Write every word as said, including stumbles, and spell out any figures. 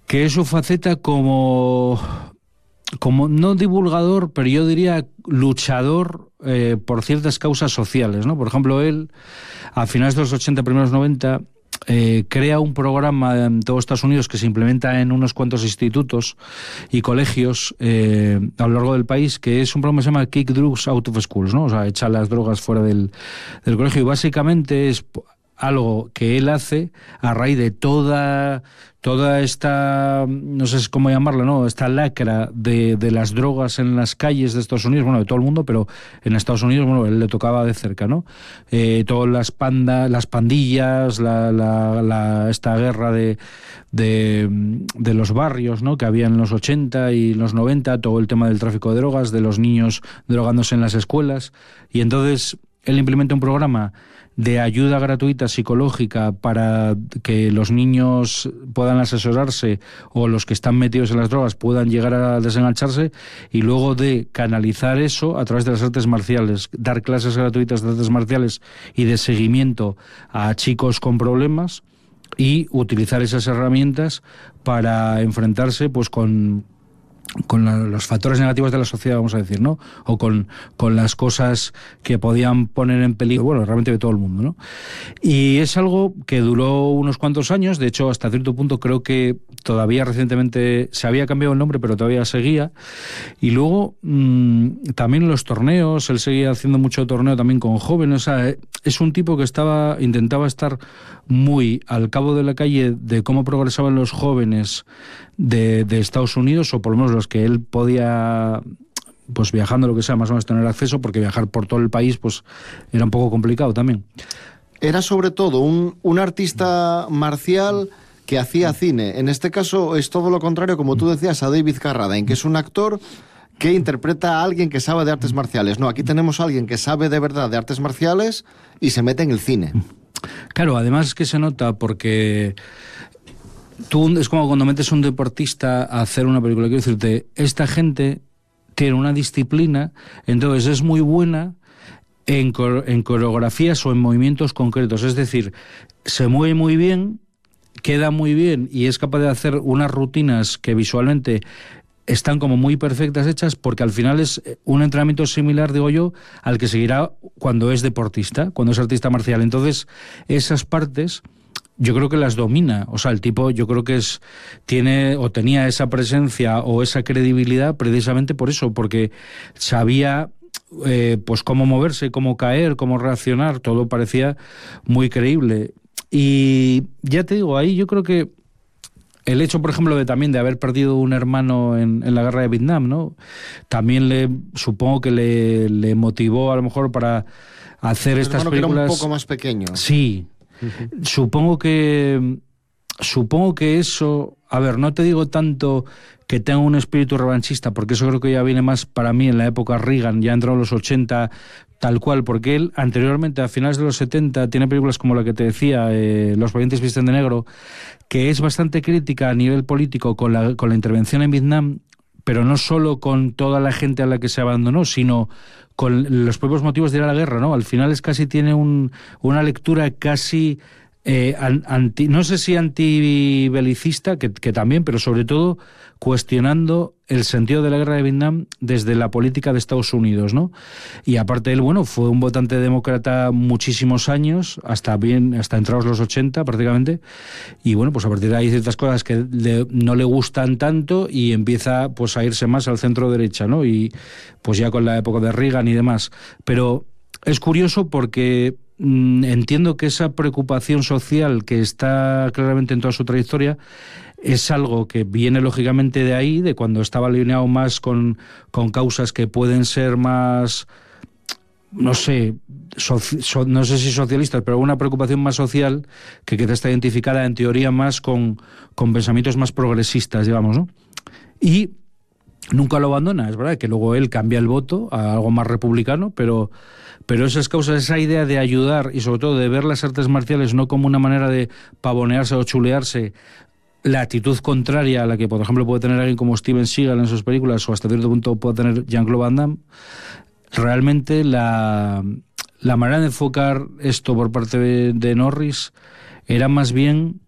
que es su faceta como, como no divulgador, pero yo diría luchador eh, por ciertas causas sociales, ¿no? Por ejemplo, él, a finales de los ochenta, primeros noventa, eh, crea un programa en todos Estados Unidos que se implementa en unos cuantos institutos y colegios eh, a lo largo del país, que es un programa que se llama Kick Drugs Out of Schools, ¿no? O sea, echa las drogas fuera del, del colegio, y básicamente es algo que él hace a raíz de toda toda esta, no sé cómo llamarla, ¿no? Esta lacra de, de las drogas en las calles de Estados Unidos, bueno, de todo el mundo, pero en Estados Unidos, bueno, él le tocaba de cerca, ¿no? Eh, todas las pandas, las pandillas, la, la, la, esta guerra de, de, de los barrios, ¿no? Que había en los ochenta y los noventa, todo el tema del tráfico de drogas, de los niños drogándose en las escuelas, y entonces él implementa un programa de ayuda gratuita psicológica para que los niños puedan asesorarse, o los que están metidos en las drogas puedan llegar a desengancharse, y luego de canalizar eso a través de las artes marciales, dar clases gratuitas de artes marciales y de seguimiento a chicos con problemas, y utilizar esas herramientas para enfrentarse pues con con la, los factores negativos de la sociedad, vamos a decir, ¿no? O con, con las cosas que podían poner en peligro, bueno, realmente de todo el mundo, ¿no? Y es algo que duró unos cuantos años, de hecho, hasta cierto punto creo que todavía recientemente se había cambiado el nombre, pero todavía seguía. Y luego mmm, también los torneos, él seguía haciendo mucho torneo también con jóvenes, o sea, es un tipo que estaba, intentaba estar muy al cabo de la calle de cómo progresaban los jóvenes de, de Estados Unidos, o por lo menos los que él podía, pues viajando, lo que sea, más o menos tener acceso, porque viajar por todo el país pues era un poco complicado también. Era sobre todo un, un artista marcial que hacía cine. En este caso es todo lo contrario, como tú decías, a David Carradine, que es un actor que interpreta a alguien que sabe de artes marciales. No, aquí tenemos a alguien que sabe de verdad de artes marciales y se mete en el cine. Claro, además es que se nota porque tú, es como cuando metes a un deportista a hacer una película. Quiero decirte, esta gente tiene una disciplina, entonces es muy buena en, en coreografías o en movimientos concretos. Es decir, se mueve muy bien, queda muy bien y es capaz de hacer unas rutinas que visualmente están como muy perfectas hechas, porque al final es un entrenamiento similar, digo yo, al que seguirá cuando es deportista, cuando es artista marcial. Entonces, esas partes yo creo que las domina. O sea, el tipo yo creo que es tiene o tenía esa presencia o esa credibilidad precisamente por eso, porque sabía eh, pues cómo moverse, cómo caer, cómo reaccionar, todo parecía muy creíble. Y ya te digo, ahí yo creo que el hecho, por ejemplo, de también de haber perdido un hermano en, en la guerra de Vietnam, ¿no? También le supongo que le, le motivó a lo mejor para hacer un estas hermano películas. Que era un poco más pequeño. Sí. Uh-huh. Supongo que supongo que eso, a ver, no te digo tanto que tenga un espíritu revanchista, porque eso creo que ya viene más para mí en la época Reagan, ya entró en los ochenta, tal cual, porque él anteriormente, a finales de los setenta, tiene películas como la que te decía, eh, Los valientes visten de negro, que es bastante crítica a nivel político con la, con la intervención en Vietnam, pero no solo con toda la gente a la que se abandonó, sino con los propios motivos de ir a la guerra, ¿no? Al final es casi tiene un, una lectura casi eh, anti, no sé si antibelicista, que, que también, pero sobre todo cuestionando el sentido de la guerra de Vietnam desde la política de Estados Unidos, ¿no? Y aparte él, bueno, fue un votante demócrata muchísimos años, hasta bien, hasta entrados los ochenta prácticamente, y bueno, pues a partir de ahí hay ciertas cosas que le, no le gustan tanto y empieza pues a irse más al centro derecha, ¿no? Y pues ya con la época de Reagan y demás. Pero es curioso porque mmm, entiendo que esa preocupación social que está claramente en toda su trayectoria es algo que viene lógicamente de ahí, de cuando estaba alineado más con, con causas que pueden ser más, no sé, so, so, no sé si socialistas, pero una preocupación más social que quizá está identificada en teoría más con, con pensamientos más progresistas, digamos, ¿no? Y nunca lo abandona, es verdad que luego él cambia el voto a algo más republicano, pero, pero esas causas, esa idea de ayudar y sobre todo de ver las artes marciales no como una manera de pavonearse o chulearse, la actitud contraria a la que, por ejemplo, puede tener alguien como Steven Seagal en sus películas, o hasta cierto punto puede tener Jean-Claude Van Damme, realmente la, la manera de enfocar esto por parte de, de Norris era más bien